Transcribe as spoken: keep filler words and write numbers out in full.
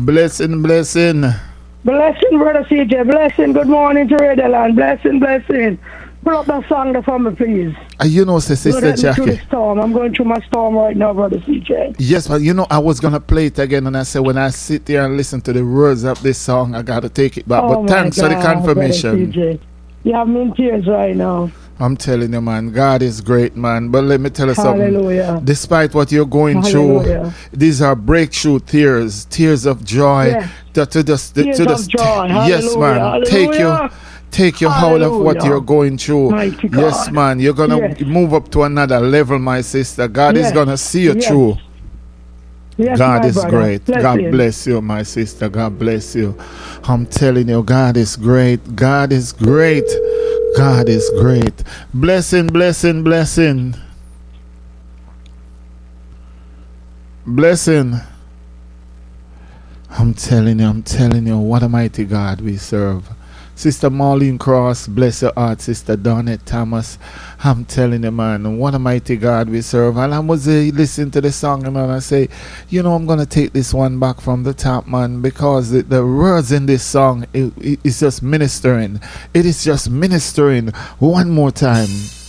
Blessing, blessing. Blessing, brother C J. Blessing. Good morning to Radio Land. Blessing, blessing. Pull up that song there for me, please. Uh, you know, say, Sister Get me through Jackie. the storm. I'm going through my storm right now, brother C J. Yes, but you know, I was going to play it again, and I said, when I sit there and listen to the words of this song, I got to take it back. Oh but my thanks for the God, confirmation. brother C J. You have me in tears right now. I'm telling you, man, God is great, man. But let me tell you Hallelujah. something. Despite what you're going Hallelujah. through, these are breakthrough tears, tears of joy. Yes. To, to just, Tears to of just, joy. yes, man. Hallelujah. Take you, Hallelujah. take you out of what Hallelujah. you're going through. Mighty God. Yes, man. You're gonna Yes. move up to another level, my sister. God is Yes. gonna see you Yes. through. Yes, God my is brother. great. Bless God you. bless you, my sister. God bless you. I'm telling you, God is great. God is great. God is great. Blessing, blessing, blessing. Blessing. I'm telling you, I'm telling you, what a mighty God we serve. Sister Marlene Cross, bless your heart. Sister Donette Thomas, I'm telling you, man, what a mighty God we serve. And I was uh, listening to the song, and I say, you know, I'm going to take this one back from the top, man, because the, the words in this song, it, it, it's just ministering. It is just ministering. One more time.